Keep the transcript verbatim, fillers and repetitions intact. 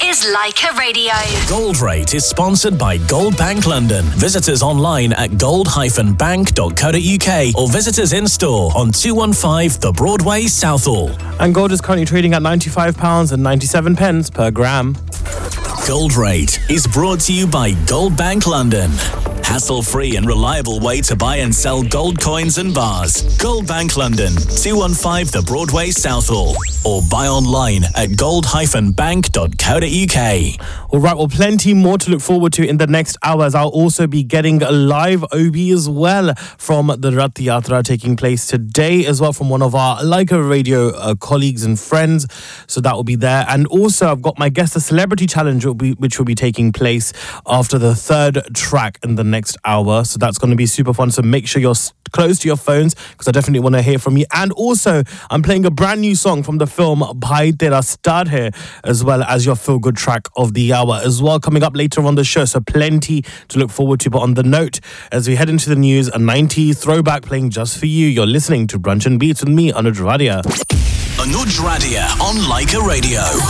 is Leica Radio. Gold Rate is sponsored by Gold Bank London. Visit us online at gold dash bank dot co dot uk or visit us in store on two one five The Broadway, Southall. And gold is currently trading at ninety-five pounds ninety-seven per gram. Gold Rate is brought to you by Gold Bank London. Hassle-free and reliable way to buy and sell gold coins and bars. Gold Bank London, two one five The Broadway, Southall. Or buy online at gold dash bank dot co dot uk. All right, well, plenty more to look forward to in the next hours. I'll also be getting a live O B as well from the Rath Yatra taking place today as well from one of our Leica Radio uh, colleagues and friends. So that will be there. And also, I've got my Guess the Celebrity Challenge, will be, which will be taking place after the third track in the next hour. So that's going to be super fun. So make sure you're close to your phones because I definitely want to hear from you. And also, I'm playing a brand new song from the film Bhai Tera Star Hai as well as your feel-good track of the hour as well coming up later on the show. So plenty to look forward to. But on the note, as we head into the news, a nineties throwback playing just for you. You're listening to Brunch and Beats with me, Anuj Radia. Anuj Radia on Leica Radio.